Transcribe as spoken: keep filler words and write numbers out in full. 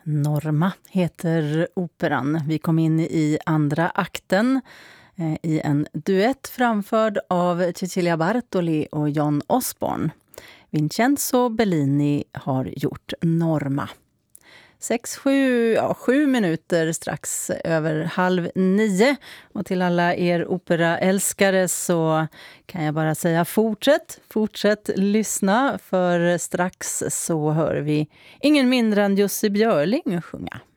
Norma heter operan. Vi kom in i andra akten eh, i en duett framförd av Cecilia Bartoli och John Osborne. Vincenzo Bellini har gjort Norma. Sex, sju, ja, sju minuter strax över halv nio. Och till alla er operaälskare så kan jag bara säga fortsätt, fortsätt lyssna. För strax så hör vi ingen mindre än Jussi Björling sjunga.